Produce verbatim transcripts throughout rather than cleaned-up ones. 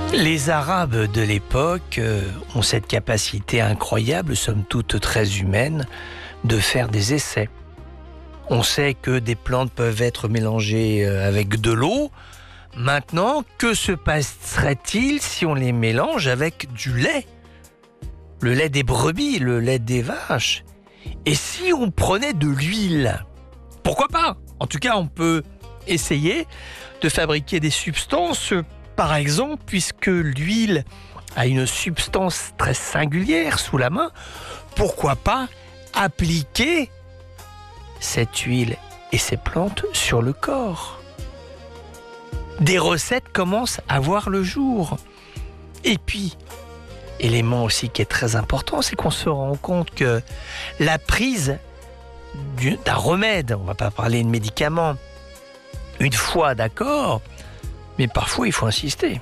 Les Arabes de l'époque euh, ont cette capacité incroyable, somme toute très humaine, de faire des essais. On sait que des plantes peuvent être mélangées euh, avec de l'eau. Maintenant, que se passerait-il si on les mélange avec du lait? Le lait des brebis, le lait des vaches. Et si on prenait de l'huile? Pourquoi pas? En tout cas, on peut essayer de fabriquer des substances. Par exemple, puisque l'huile a une substance très singulière sous la main, pourquoi pas appliquer cette huile et ces plantes sur le corps? Des recettes commencent à voir le jour. Et puis, élément aussi qui est très important, c'est qu'on se rend compte que la prise d'un remède, on ne va pas parler de médicaments, une fois d'accord, mais parfois il faut insister.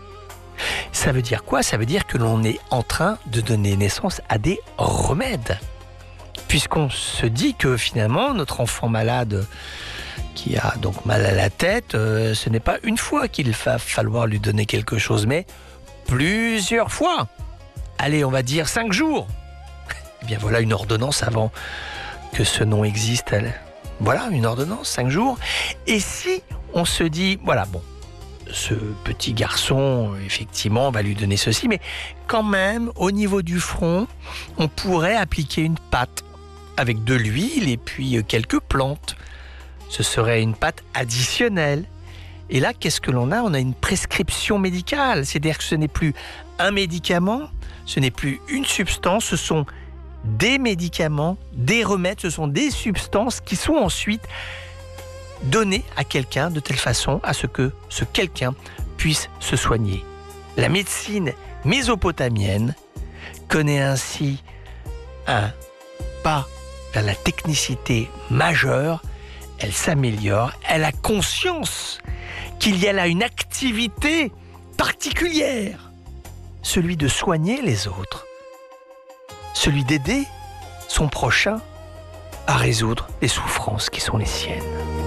Ça veut dire quoi? Ça veut dire que l'on est en train de donner naissance à des remèdes. Puisqu'on se dit que finalement, notre enfant malade qui a donc mal à la tête, euh, ce n'est pas une fois qu'il va falloir lui donner quelque chose, mais plusieurs fois. Allez, on va dire cinq jours. Eh bien voilà une ordonnance avant que ce nom existe. Voilà une ordonnance, cinq jours. Et si on se dit, voilà, bon, ce petit garçon, effectivement, va lui donner ceci, mais quand même, au niveau du front, on pourrait appliquer une pâte avec de l'huile et puis quelques plantes. Ce serait une pâte additionnelle. Et là, qu'est-ce que l'on a? On a une prescription médicale. C'est-à-dire que ce n'est plus un médicament, ce n'est plus une substance, ce sont des médicaments, des remèdes, ce sont des substances qui sont ensuite données à quelqu'un de telle façon à ce que ce quelqu'un puisse se soigner. La médecine mésopotamienne connaît ainsi un pas vers la technicité majeure. Elle s'améliore, elle a conscience qu'il y a là une activité particulière, celui de soigner les autres, celui d'aider son prochain à résoudre les souffrances qui sont les siennes.